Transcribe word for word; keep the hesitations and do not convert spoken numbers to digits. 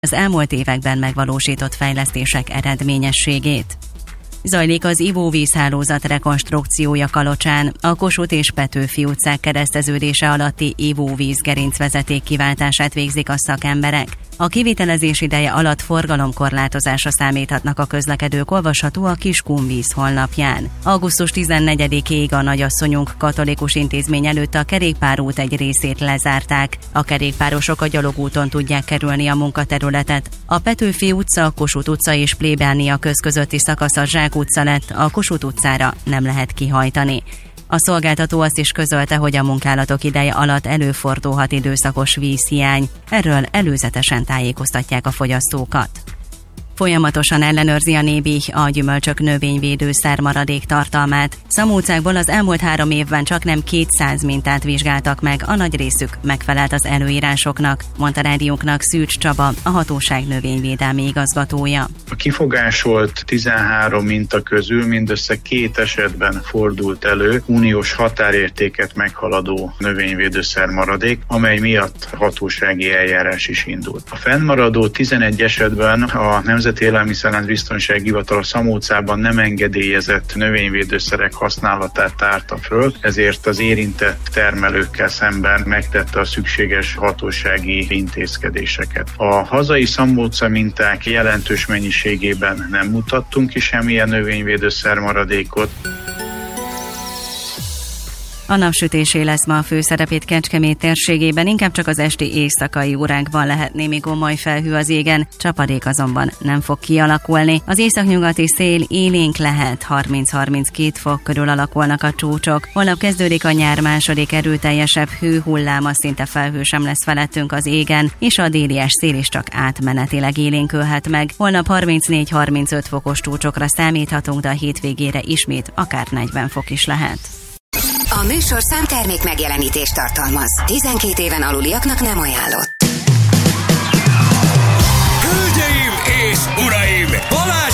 az elmúlt években megvalósított fejlesztések eredményességét. Zajlik az ivóvízhálózat rekonstrukciója Kalocsán, a Kossuth és Petőfi utcák kereszteződése alatti ivóvíz gerincvezeték kiváltását végzik a szakemberek. A kivitelezés ideje alatt forgalomkorlátozásra számíthatnak a közlekedők, olvasható a Kiskunvíz honlapján. augusztus tizennegyedikéig a Nagyasszonyunk Katolikus Intézmény előtt a kerékpárút egy részét lezárták. A kerékpárosok a gyalogúton tudják kerülni a munkaterületet. A Petőfi utca, Kossuth utca és Plébánia köz közötti szakasz a Zsák utca lett, a Kossuth utcára nem lehet kihajtani. A szolgáltató azt is közölte, hogy a munkálatok ideje alatt előfordulhat időszakos vízhiány. Erről előzetesen tájékoztatják a fogyasztókat. Folyamatosan ellenőrzi a Nébi a gyümölcsök növényvédőszer maradék tartalmát. Szamócákból az elmúlt három évben csaknem kétszáz mintát vizsgáltak meg, a nagy részük megfelelt az előírásoknak, mondta rádiónknak Szűcs Csaba, a hatóság növényvédelmi igazgatója. A kifogásolt tizenhárom minta közül mindössze két esetben fordult elő uniós határértéket meghaladó növényvédőszer maradék, amely miatt hatósági eljárás is indult. A fennmaradó tizenegy esetben a Nemzeti Élelmiszerlánc Biztonsági Hivatal a Szamócában nem engedélyezett növényvédőszerek használatát tárta föl, ezért az érintett termelőkkel szemben megtette a szükséges hatósági intézkedéseket. A hazai Szamóca minták jelentős mennyiségében nem mutattunk ki semmilyen növényvédőszer maradékot. A napsütésé lesz ma a főszerepét Kecskemét térségében, inkább csak az esti éjszakai órákban lehet némi gomoly felhő az égen, csapadék azonban nem fog kialakulni. Az északnyugati szél élénk lehet, harminc-harminckét fok körül alakulnak a csúcsok. Holnap kezdődik a nyár második erőteljesebb hőhullám, szinte felhő sem lesz felettünk az égen, és a délies szél is csak átmenetileg élénkülhet meg. Holnap harmincnégy-harmincöt fokos csúcsokra számíthatunk, de a hétvégére ismét akár negyven fok is lehet. A műsorszám termék megjelenítést tartalmaz. tizenkét éven aluliaknak nem ajánlott.